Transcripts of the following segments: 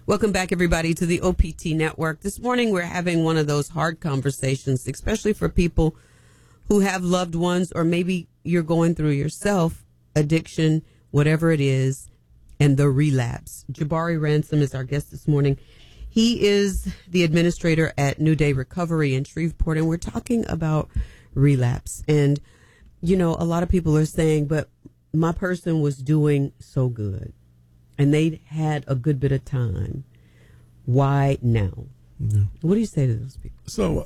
Welcome back, everybody, to the OPT Network. This morning, we're having one of those hard conversations, especially for people who have loved ones, or maybe you're going through yourself, addiction, whatever it is, and the relapse. Jabari Ransom is our guest this morning. He is the administrator at New Day Recovery in Shreveport, and we're talking about relapse. And, you know, a lot of people are saying, but my person was doing so good, and they had a good bit of time. Why now? Yeah. What do you say to those people? So,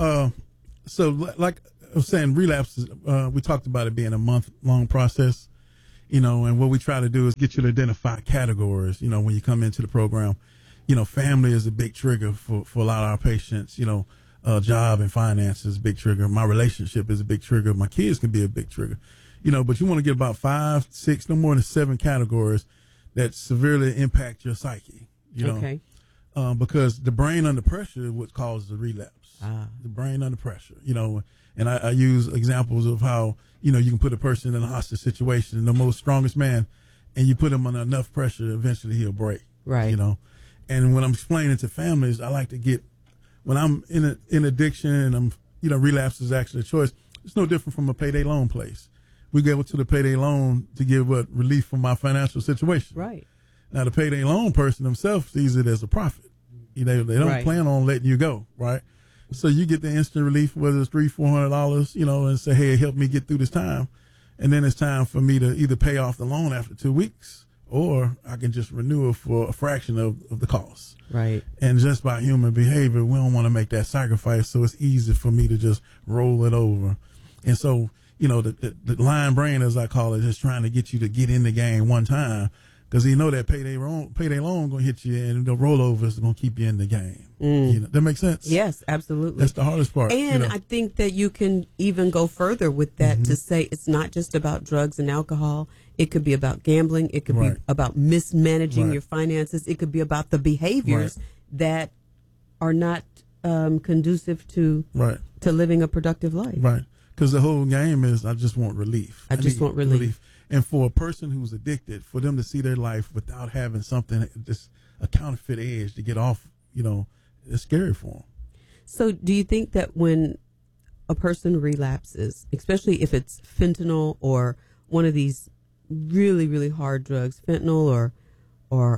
like I was saying, relapse is, we talked about it being a month-long process, you know, and what we try to do is get you to identify categories, you know, when you come into the program. You know, family is a big trigger for a lot of our patients, you know, job and finances is a big trigger. My relationship is a big trigger. My kids can be a big trigger, you know, but you want to get about 5, 6, no more than 7 categories that severely impact your psyche, you know. Okay. Because the brain under pressure is what causes the relapse. The brain under pressure, you know, and I use examples of how, you know, you can put a person in a hostage situation, the most strongest man, and you put him under enough pressure, eventually he'll break. Right. You know, and when I'm explaining to families, I like to get, when I'm in addiction and I'm, you know, relapse is actually a choice. It's no different from a payday loan place. We go to the payday loan to give relief from my financial situation. Right. Now, the payday loan person themselves sees it as a profit. You know, they don't plan on letting you go, right? So you get the instant relief, whether it's $300-$400, you know, and say, hey, help me get through this time. And then it's time for me to either pay off the loan after 2 weeks, or I can just renew it for a fraction of the cost. Right. And just by human behavior, we don't want to make that sacrifice. So it's easy for me to just roll it over. And so, you know, the lion brain, as I call it, is trying to get you to get in the game one time. Because you know that payday loan going to hit you, and the rollover is going to keep you in the game. You know, that makes sense? Yes, absolutely. That's the hardest part. And you know? I think that you can even go further with that to say it's not just about drugs and alcohol. It could be about gambling. It could be about mismanaging your finances. It could be about the behaviors that are not conducive to living a productive life. Right. Because the whole game is, I just want relief. I just want relief. And for a person who's addicted, for them to see their life without having something, just a counterfeit edge to get off, you know, it's scary for them. So do you think that when a person relapses, especially if it's fentanyl or one of these really, really hard drugs, fentanyl or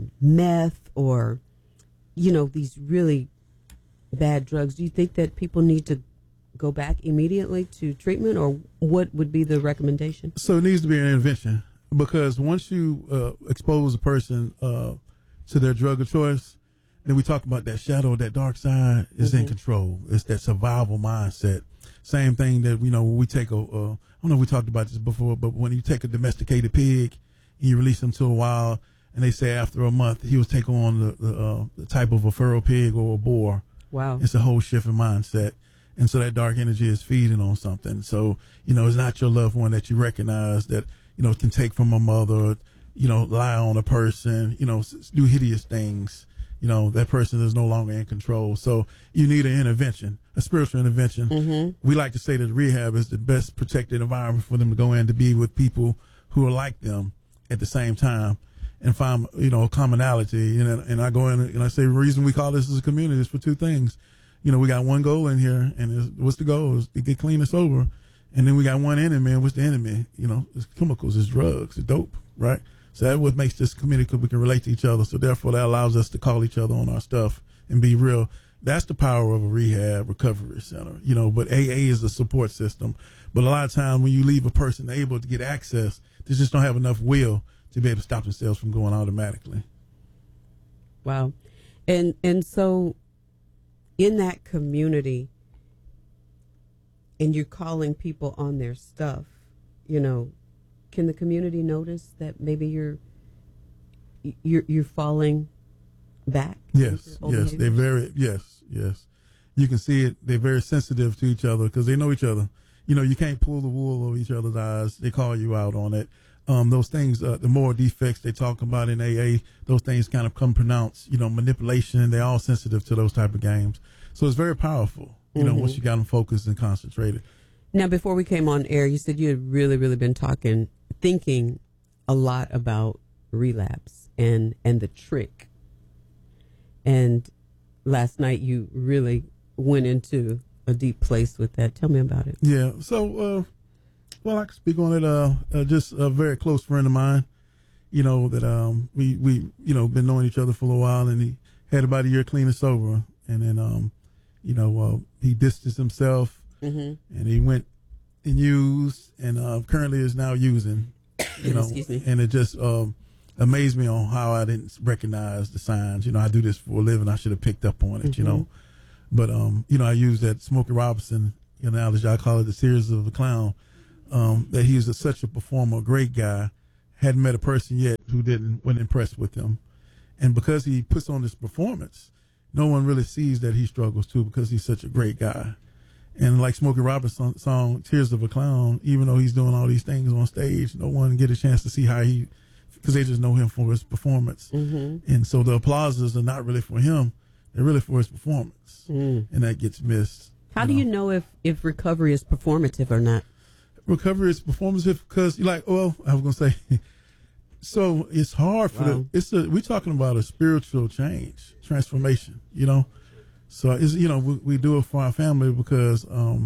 meth or, you know, these really bad drugs, do you think that people need to go back immediately to treatment, or what would be the recommendation? So it needs to be an intervention, because once you expose a person to their drug of choice, then we talk about that shadow, that dark side is in control. It's that survival mindset. Same thing that, you know, when we take I don't know if we talked about this before, but when you take a domesticated pig and you release him to a wild, and they say after a month he was taking on the type of a feral pig or a boar. Wow. It's a whole shift in mindset. And so that dark energy is feeding on something. So, you know, it's not your loved one that you recognize that, you know, can take from a mother, you know, lie on a person, you know, do hideous things. You know, that person is no longer in control. So you need an intervention, a spiritual intervention. We like to say that rehab is the best protected environment for them to go in, to be with people who are like them at the same time and find, you know, a commonality. And I go in and I say, the reason we call this as a community is for 2 things. You know, we got one goal in here, and what's the goal? Is to get clean and sober. And then we got one enemy, and what's the enemy? You know, it's chemicals, it's drugs, it's dope, right? So that's what makes this community, because we can relate to each other. So therefore, that allows us to call each other on our stuff and be real. That's the power of a rehab recovery center, you know, but AA is a support system. But a lot of times when you leave a person able to get access, they just don't have enough will to be able to stop themselves from going automatically. Wow. And so in that community, and you're calling people on their stuff, you know, can the community notice that maybe you're falling back? Yes, they're very, yes. You can see it. They're very sensitive to each other because they know each other. You know, you can't pull the wool over each other's eyes. They call you out on it. Those things, the moral defects they talk about in AA, those things kind of come pronounced, you know, manipulation. They're all sensitive to those type of games. So it's very powerful, you know, once you got them focused and concentrated. Now, before we came on air, you said you had really, really been thinking a lot about relapse and the trick And last night you really went into a deep place with that. Tell me about it. Yeah. So, well, I can speak on it. Just a very close friend of mine, that we been knowing each other for a while, and he had about a year clean and sober. And then, he distanced himself, and he went and used, and currently is now using, Excuse me. And it just amazed me on how I didn't recognize the signs. I do this for a living. I should have picked up on it, But, I use that Smokey Robinson analogy. I call it the Series of the Clown, that he's such a performer, a great guy. Hadn't met a person yet who wasn't impressed with him. And because he puts on this performance, no one really sees that he struggles too, because he's such a great guy. And like Smokey Robinson's song, Tears of a Clown, even though he's doing all these things on stage, no one get a chance to see how because they just know him for his performance. And so the applauses are not really for him. They're really for his performance. And that gets missed. How do you know if recovery is performative or not? Recovery is performative because I was going to say, so it's hard for we're talking about a spiritual transformation, So it's, we do it for our family because,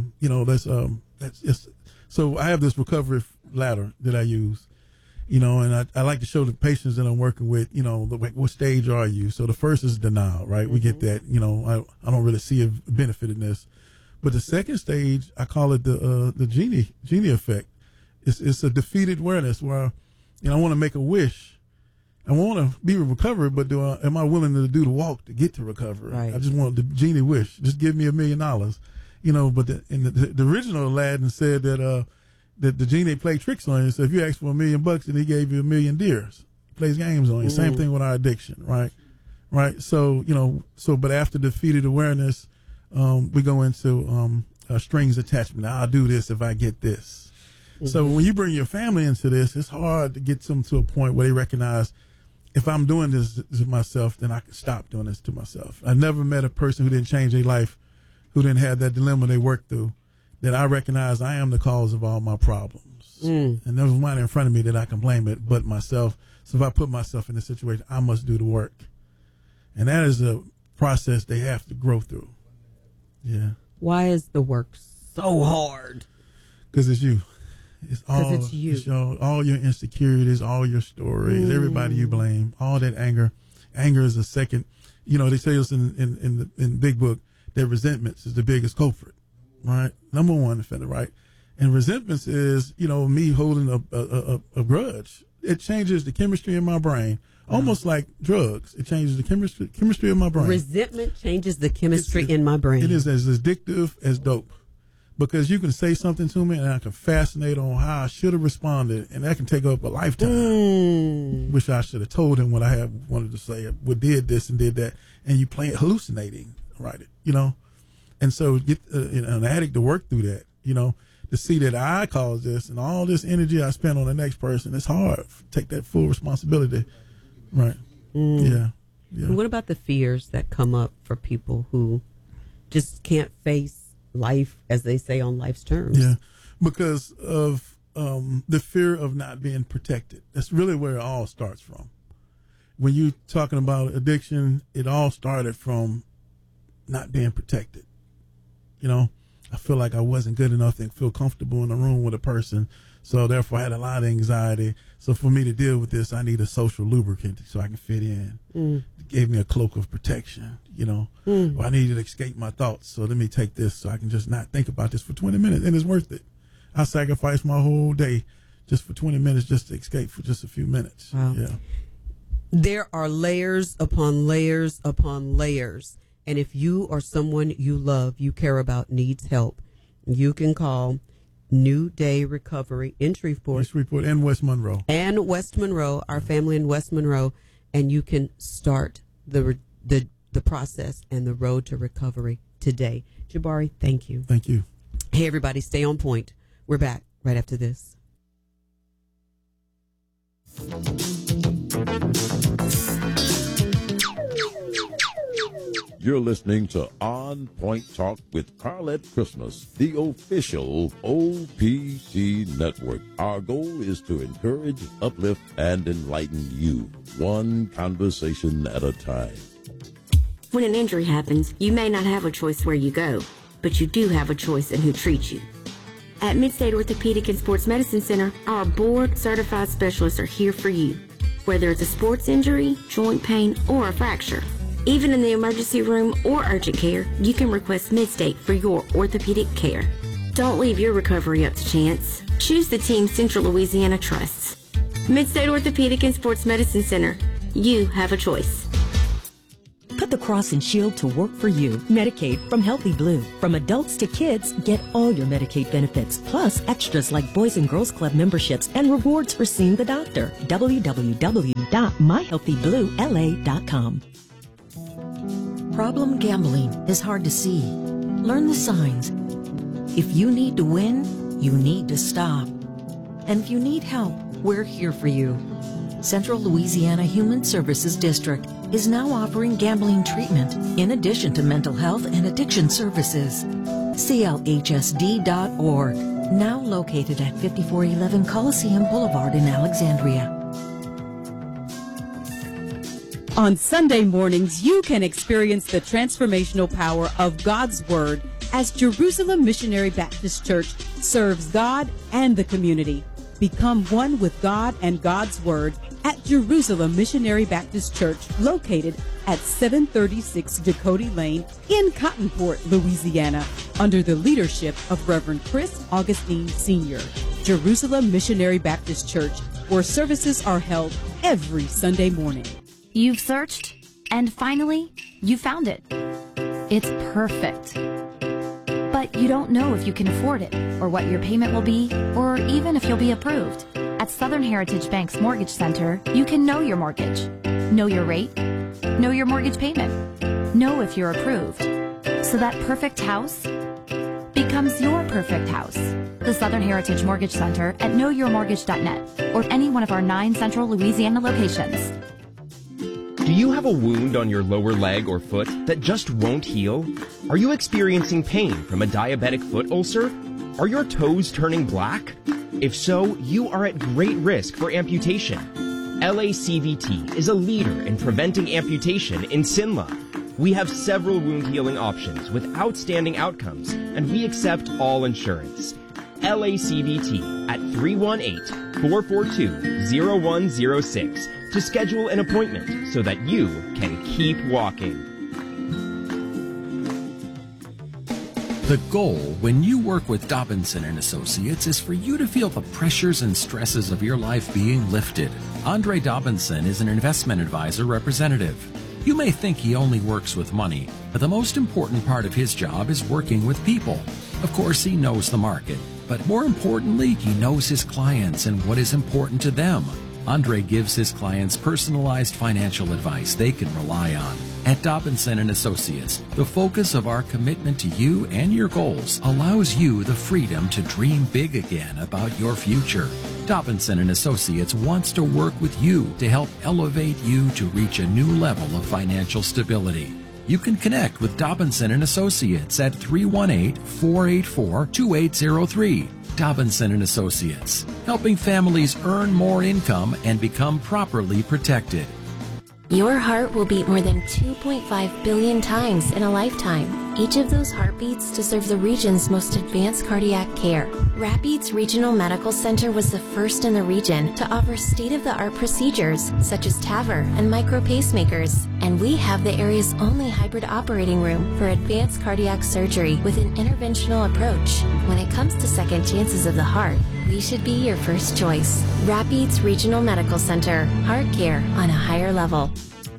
that's just, so I have this recovery ladder that I use, and I like to show the patients that I'm working with, what stage are you? So the first is denial, right? We get that, I don't really see a benefit in this. But the second stage, I call it the genie effect. It's a defeated awareness where, I want to make a wish. I want to be in recovery, but am I willing to do the walk to get to recovery? Right. I just want the genie wish. Just give me $1 million, But the original Aladdin said that the genie played tricks on you. So if you asked for $1 million and he gave you $1 million deers, he plays games on you. Same thing with our addiction, right? Right. So but after defeated awareness, we go into strings attachment. I'll do this if I get this. So when you bring your family into this, it's hard to get them to a point where they recognize, if I'm doing this to myself, then I can stop doing this to myself. I never met a person who didn't change their life, who didn't have that dilemma they worked through, that I recognize I am the cause of all my problems. And there's one in front of me that I can blame it but myself. So if I put myself in this situation, I must do the work. And that is a process they have to grow through. Yeah. Why is the work so hard? Because it's you. It's you. It's all your insecurities, all your stories, everybody you blame, all that anger. Anger is a second. They say us in the Big Book that resentments is the biggest culprit, right? Number one offender, right? And resentments is, me holding a grudge. It changes the chemistry in my brain, almost like drugs. It changes the chemistry of my brain. Resentment changes the chemistry in my brain. It is as addictive as dope. Because you can say something to me and I can fascinate on how I should have responded, and that can take up a lifetime. Wish I should have told him what I had wanted to say. We did this and did that, and you play it hallucinating, right? And so get an addict to work through that, to see that I caused this and all this energy I spent on the next person. It's hard. Take that full responsibility, right? Yeah. And what about the fears that come up for people who just can't face life, as they say, on life's terms? Yeah, because of the fear of not being protected. That's really where it all starts from. When you're talking about addiction, it all started from not being protected. I feel like I wasn't good enough to feel comfortable in a room with a person, so therefore I had a lot of anxiety. So for me to deal with this, I need a social lubricant so I can fit in. It gave me a cloak of protection, Or I needed to escape my thoughts, so let me take this so I can just not think about this for 20 minutes, and it's worth it. I sacrificed my whole day just for 20 minutes just to escape for just a few minutes. Wow. Yeah. There are layers upon layers upon layers. And if you or someone you love, you care about, needs help, you can call New Day Recovery in Shreveport. And West Monroe. And West Monroe, our family in West Monroe. And you can start the process and the road to recovery today. Jabari, thank you. Thank you. Hey, everybody, stay on point. We're back right after this. You're listening to On Point Talk with Carlette Christmas, the official OPT network. Our goal is to encourage, uplift, and enlighten you, one conversation at a time. When an injury happens, you may not have a choice where you go, but you do have a choice in who treats you. At Midstate Orthopedic and Sports Medicine Center, our board-certified specialists are here for you, whether it's a sports injury, joint pain, or a fracture. Even in the emergency room or urgent care, you can request Midstate for your orthopedic care. Don't leave your recovery up to chance. Choose the team Central Louisiana trusts. Midstate Orthopedic and Sports Medicine Center. You have a choice. Put the cross and shield to work for you. Medicaid from Healthy Blue. From adults to kids, get all your Medicaid benefits, plus extras like Boys and Girls Club memberships and rewards for seeing the doctor. www.myhealthybluela.com. Problem gambling is hard to see. Learn the signs. If you need to win, you need to stop. And if you need help, we're here for you. Central Louisiana Human Services District is now offering gambling treatment in addition to mental health and addiction services. CLHSD.org, now located at 5411 Coliseum Boulevard in Alexandria. On Sunday mornings, you can experience the transformational power of God's Word as Jerusalem Missionary Baptist Church serves God and the community. Become one with God and God's Word at Jerusalem Missionary Baptist Church, located at 736 Dakota Lane in Cottonport, Louisiana, under the leadership of Reverend Chris Augustine Sr. Jerusalem Missionary Baptist Church, where services are held every Sunday morning. You've searched, and finally, you found it. It's perfect. But you don't know if you can afford it, or what your payment will be, or even if you'll be approved. At Southern Heritage Bank's Mortgage Center, you can know your mortgage, know your rate, know your mortgage payment, know if you're approved. So that perfect house becomes your perfect house. The Southern Heritage Mortgage Center at knowyourmortgage.net or any one of our 9 Central Louisiana locations. Do you have a wound on your lower leg or foot that just won't heal? Are you experiencing pain from a diabetic foot ulcer? Are your toes turning black? If so, you are at great risk for amputation. LACVT is a leader in preventing amputation in Sinla. We have several wound healing options with outstanding outcomes, and we accept all insurance. LACVT at 318-442-0106 to schedule an appointment so that you can keep walking. The goal when you work with Dobinson & Associates is for you to feel the pressures and stresses of your life being lifted. Andre Dobinson is an investment advisor representative. You may think he only works with money, but the most important part of his job is working with people. Of course, he knows the market, but more importantly, he knows his clients and what is important to them. Andre gives his clients personalized financial advice they can rely on. At Dobinson & Associates, the focus of our commitment to you and your goals allows you the freedom to dream big again about your future. Dobinson & Associates wants to work with you to help elevate you to reach a new level of financial stability. You can connect with Dobinson & Associates at 318-484-2803. Dobinson & Associates, helping families earn more income and become properly protected. Your heart will beat more than 2.5 billion times in a lifetime. Each of those heartbeats deserves the region's most advanced cardiac care. Rapides Regional Medical Center was the first in the region to offer state-of-the-art procedures such as TAVR and micro pacemakers. And we have the area's only hybrid operating room for advanced cardiac surgery with an interventional approach. When it comes to second chances of the heart, we should be your first choice. Rapides Regional Medical Center. Heart care on a higher level.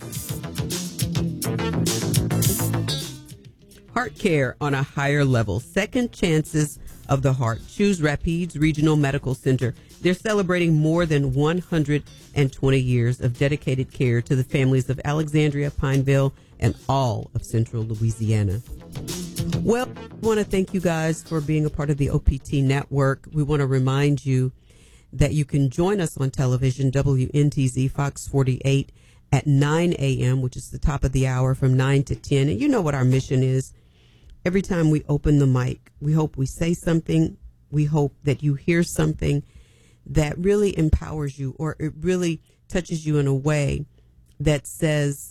Heart care on a higher level. Second chances of the heart. Choose Rapides Regional Medical Center. They're celebrating more than 120 years of dedicated care to the families of Alexandria, Pineville, and all of Central Louisiana. Well, I want to thank you guys for being a part of the OPT network. We want to remind you that you can join us on television, WNTZ Fox 48 at 9 a.m., which is the top of the hour from 9 to 10. And you know what our mission is. Every time we open the mic, we hope we say something. We hope that you hear something that really empowers you, or it really touches you in a way that says,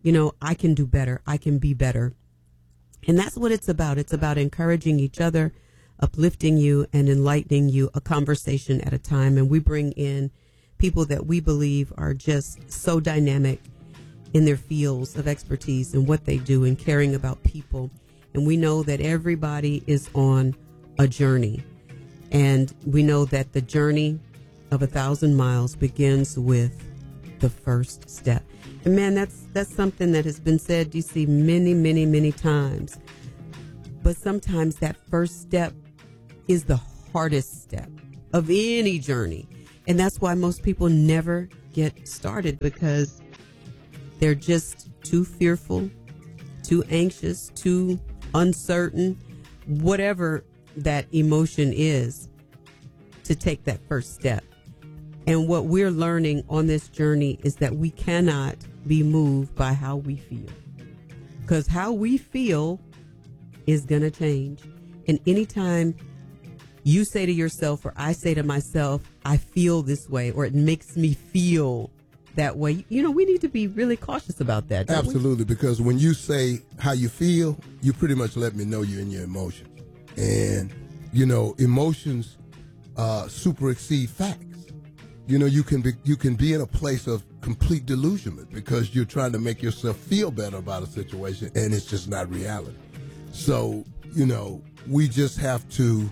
I can do better. I can be better. And that's what it's about. It's about encouraging each other, uplifting you, and enlightening you, a conversation at a time. And we bring in people that we believe are just so dynamic in their fields of expertise and what they do and caring about people. And we know that everybody is on a journey. And we know that the journey of 1,000 miles begins with the first step. And man, that's something that has been said, DC, many, many, many times. But sometimes that first step is the hardest step of any journey. And that's why most people never get started, because they're just too fearful, too anxious, too uncertain, whatever that emotion is, to take that first step. And what we're learning on this journey is that we cannot be moved by how we feel, because how we feel is going to change. And anytime you say to yourself, or I say to myself, I feel this way, or it makes me feel that way, we need to be really cautious about that. Absolutely, because when you say how you feel, you pretty much let me know you're in your emotions. And, emotions super exceed facts. You can be in a place of complete delusionment because you're trying to make yourself feel better about a situation, and it's just not reality. So, we just have to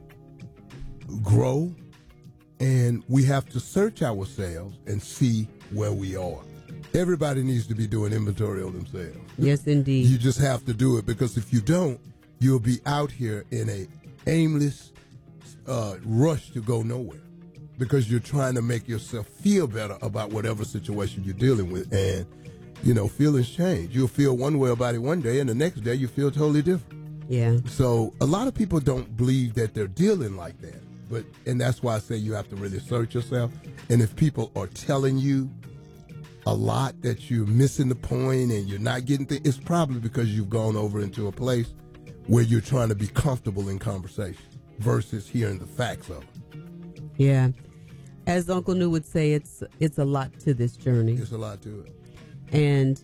grow, and we have to search ourselves and see where we are. Everybody needs to be doing inventory on themselves. Yes, indeed. You just have to do it, because if you don't, you'll be out here in a aimless rush to go nowhere, because you're trying to make yourself feel better about whatever situation you're dealing with. And, feelings change. You'll feel one way about it one day, and the next day you feel totally different. Yeah. So a lot of people don't believe that they're dealing like that. And that's why I say you have to really search yourself. And if people are telling you a lot that you're missing the point and you're not getting things, it's probably because you've gone over into a place where you're trying to be comfortable in conversation versus hearing the facts of it. Yeah. As Uncle New would say, it's a lot to this journey. It's a lot to it. And,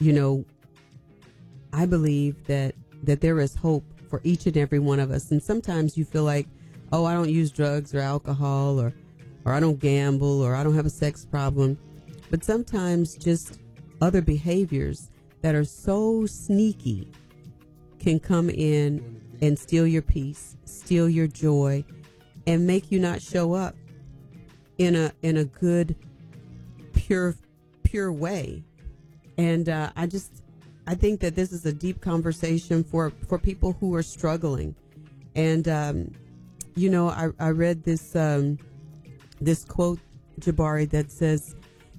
I believe that there is hope for each and every one of us. And sometimes you feel like, oh, I don't use drugs or alcohol, or I don't gamble, or I don't have a sex problem. But sometimes just other behaviors that are so sneaky can come in and steal your peace, steal your joy, and make you not show up in a good, pure way. And I think that this is a deep conversation for people who are struggling. And I read this quote, Jabari, that says,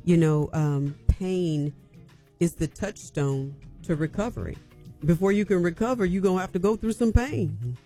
pain is the touchstone to recovery. Before you can recover, you're going to have to go through some pain,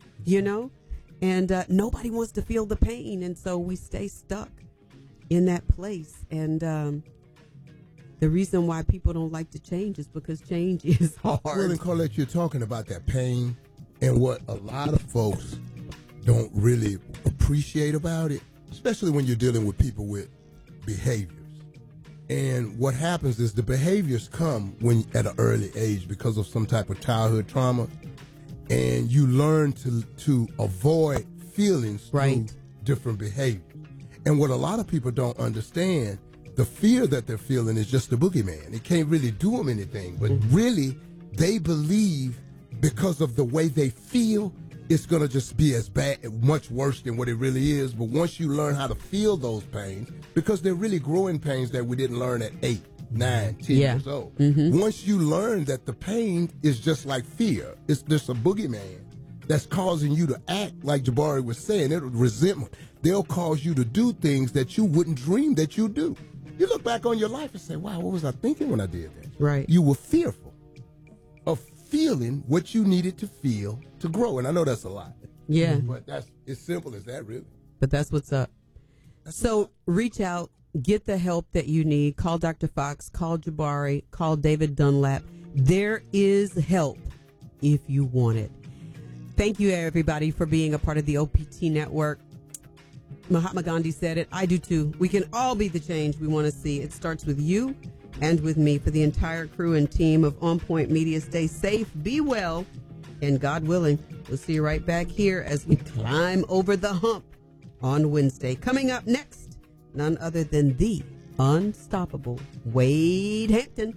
and nobody wants to feel the pain. And so we stay stuck in that place. And the reason why people don't like to change is because change is hard. Well, and Colette, you're talking about that pain, and what a lot of folks don't really appreciate about it, especially when you're dealing with people with behaviors. And what happens is the behaviors come when at an early age because of some type of childhood trauma, and you learn to avoid feelings through different behaviors. And what a lot of people don't understand, the fear that they're feeling is just the boogeyman. It can't really do them anything, but really they believe because of the way they feel, it's going to just be as bad, much worse than what it really is. But once you learn how to feel those pains, because they're really growing pains that we didn't learn at 8, 9, 10 years old. Mm-hmm. Once you learn that the pain is just like fear, it's just a boogeyman that's causing you to act like Jabari was saying, resentment. They'll cause you to do things that you wouldn't dream that you do. You look back on your life and say, wow, what was I thinking when I did that? Right. You were fearful of feeling what you needed to feel to grow. And I know that's a lot. Yeah. But that's as simple as that, really. But that's what's up. So reach out, get the help that you need. Call Dr. Fox, call Jabari, call David Dunlap. There is help if you want it. Thank you, everybody, for being a part of the OPT network. Mahatma Gandhi said it. I do too. We can all be the change we want to see. It starts with you and with me. For the entire crew and team of On Point Media, stay safe, be well, and God willing, we'll see you right back here as we climb over the hump on Wednesday. Coming up next, none other than the unstoppable Wade Hampton.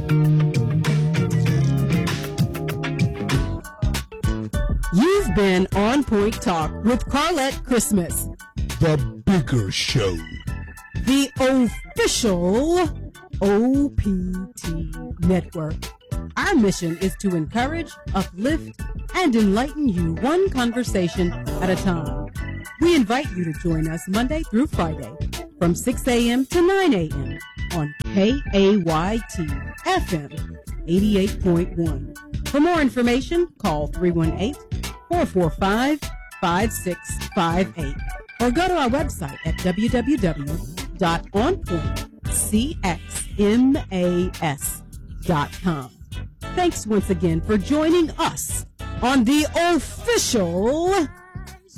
You've been On Point Talk with Carlette Christmas. The bigger show. The official OPT network. Our mission is to encourage, uplift, and enlighten you one conversation at a time. We invite you to join us Monday through Friday from 6 a.m. to 9 a.m. on KAYT FM 88.1. For more information, call 318-445-5658 or go to our website at www.onpointcxmas.com. Thanks once again for joining us on the official